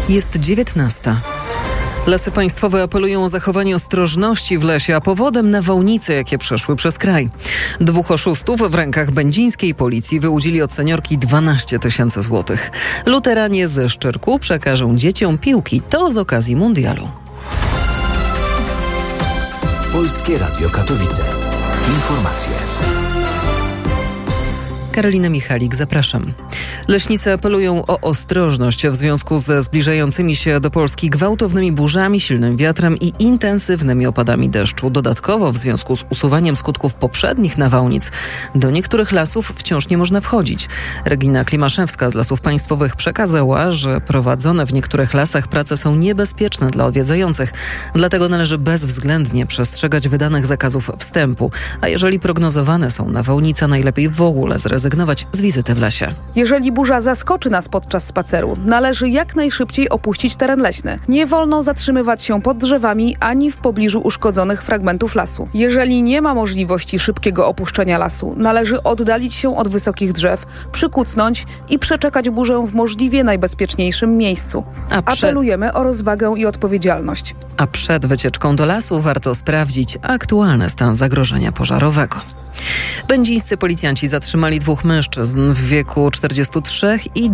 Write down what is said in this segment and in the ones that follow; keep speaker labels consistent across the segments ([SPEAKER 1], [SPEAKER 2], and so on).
[SPEAKER 1] Jest 19. Lasy Państwowe apelują o zachowanie ostrożności w lesie, a powodem nawałnice, jakie przeszły przez kraj. 2 oszustów w rękach będzińskiej policji wyłudzili od seniorki 12 000 złotych. Luteranie ze Szczyrku przekażą dzieciom piłki. To z okazji mundialu.
[SPEAKER 2] Polskie Radio Katowice. Informacje.
[SPEAKER 1] Karolina Michalik, zapraszam. Leśnicy apelują o ostrożność w związku ze zbliżającymi się do Polski gwałtownymi burzami, silnym wiatrem i intensywnymi opadami deszczu. Dodatkowo w związku z usuwaniem skutków poprzednich nawałnic do niektórych lasów wciąż nie można wchodzić. Regina Klimaszewska z Lasów Państwowych przekazała, że prowadzone w niektórych lasach prace są niebezpieczne dla odwiedzających. Dlatego należy bezwzględnie przestrzegać wydanych zakazów wstępu. A jeżeli prognozowane są nawałnice, najlepiej w ogóle zrezygnować z wizyty w lesie.
[SPEAKER 3] Jeżeli burza zaskoczy nas podczas spaceru, należy jak najszybciej opuścić teren leśny. Nie wolno zatrzymywać się pod drzewami ani w pobliżu uszkodzonych fragmentów lasu. Jeżeli nie ma możliwości szybkiego opuszczenia lasu, należy oddalić się od wysokich drzew, przykucnąć i przeczekać burzę w możliwie najbezpieczniejszym miejscu. Apelujemy o rozwagę i odpowiedzialność.
[SPEAKER 1] A przed wycieczką do lasu warto sprawdzić aktualny stan zagrożenia pożarowego. Będzińscy policjanci zatrzymali 2 mężczyzn w wieku 43 i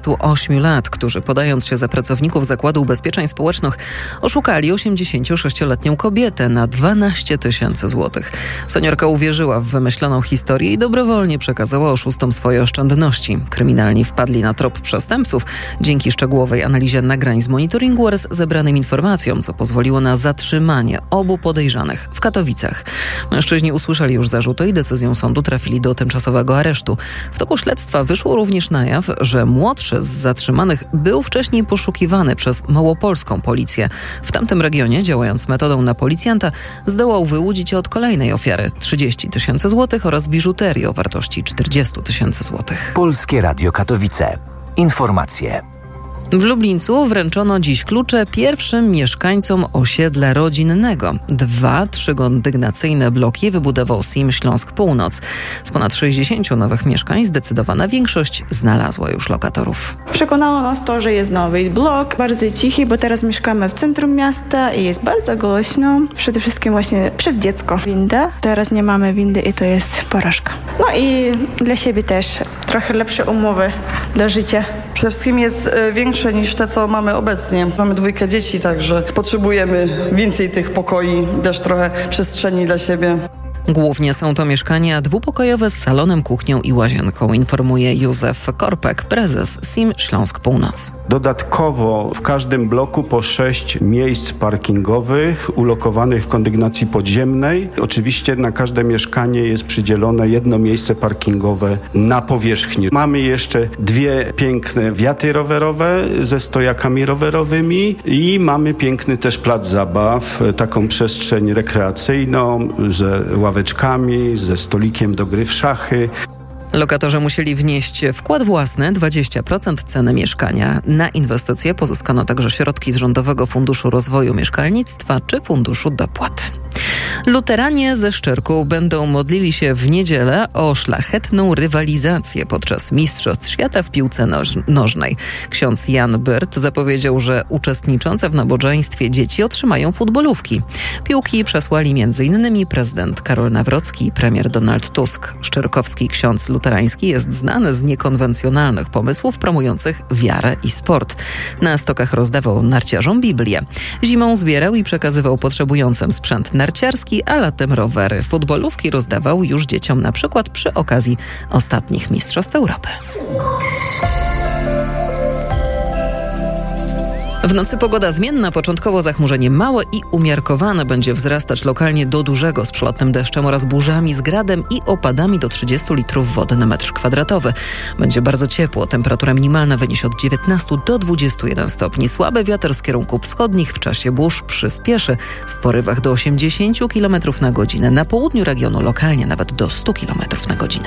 [SPEAKER 1] 28 lat, którzy podając się za pracowników Zakładu Ubezpieczeń Społecznych oszukali 86-letnią kobietę na 12 000 złotych. Seniorka uwierzyła w wymyśloną historię i dobrowolnie przekazała oszustom swoje oszczędności. Kryminalni wpadli na trop przestępców dzięki szczegółowej analizie nagrań z monitoringu oraz zebranym informacjom, co pozwoliło na zatrzymanie obu podejrzanych w Katowicach. Mężczyźni usłyszeli już zarzuty i decyzją sądu trafili do tymczasowego aresztu. W toku śledztwa wyszło również na jaw, że młodszy z zatrzymanych był wcześniej poszukiwany przez małopolską policję. W tamtym regionie, działając metodą na policjanta, zdołał wyłudzić od kolejnej ofiary 30 000 złotych oraz biżuterię o wartości 40 000 złotych.
[SPEAKER 2] Polskie Radio Katowice. Informacje.
[SPEAKER 1] W Lublińcu wręczono dziś klucze pierwszym mieszkańcom osiedla rodzinnego. 2 trzydygnacyjne bloki wybudował SIM Śląsk Północ. Z ponad 60 nowych mieszkań zdecydowana większość znalazła już lokatorów.
[SPEAKER 4] Przekonało nas to, że jest nowy blok, bardzo cichy, bo teraz mieszkamy w centrum miasta i jest bardzo głośno. Przede wszystkim właśnie przez dziecko. Winda. Teraz nie mamy windy i to jest porażka. No i dla siebie też trochę lepsze umowy dla życia.
[SPEAKER 5] Przede wszystkim jest większe niż te, co mamy obecnie. Mamy 2 dzieci, także potrzebujemy więcej tych pokoi, też trochę przestrzeni dla siebie.
[SPEAKER 1] Głównie są to mieszkania dwupokojowe z salonem, kuchnią i łazienką, informuje Józef Korpek, prezes SIM Śląsk Północ.
[SPEAKER 6] Dodatkowo w każdym bloku po 6 miejsc parkingowych ulokowanych w kondygnacji podziemnej. Oczywiście na każde mieszkanie jest przydzielone 1 miejsce parkingowe na powierzchni. Mamy jeszcze 2 piękne wiaty rowerowe ze stojakami rowerowymi i mamy piękny też plac zabaw, taką przestrzeń rekreacyjną ze ławeczkami, ze stolikiem do gry w szachy.
[SPEAKER 1] Lokatorzy musieli wnieść wkład własny 20% ceny mieszkania. Na inwestycje pozyskano także środki z Rządowego Funduszu Rozwoju Mieszkalnictwa czy Funduszu Dopłat. Luteranie ze Szczyrku będą modlili się w niedzielę o szlachetną rywalizację podczas Mistrzostw Świata w piłce nożnej. Ksiądz Jan Byrt zapowiedział, że uczestniczące w nabożeństwie dzieci otrzymają futbolówki. Piłki przesłali m.in. prezydent Karol Nawrocki i premier Donald Tusk. Szczyrkowski ksiądz luterański jest znany z niekonwencjonalnych pomysłów promujących wiarę i sport. Na stokach rozdawał narciarzom Biblię. Zimą zbierał i przekazywał potrzebującym sprzęt narciarski, a latem rowery. Futbolówki rozdawał już dzieciom na przykład przy okazji ostatnich Mistrzostw Europy. W nocy pogoda zmienna, początkowo zachmurzenie małe i umiarkowane, będzie wzrastać lokalnie do dużego z przelotnym deszczem oraz burzami z gradem i opadami do 30 litrów wody na metr kwadratowy. Będzie bardzo ciepło, temperatura minimalna wyniesie od 19 do 21 stopni. Słaby wiatr z kierunków wschodnich w czasie burz przyspieszy w porywach do 80 km na godzinę. Na południu regionu lokalnie nawet do 100 km na godzinę.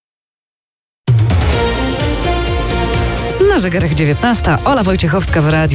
[SPEAKER 7] Na zegarach 19. Ola Wojciechowska w radiu.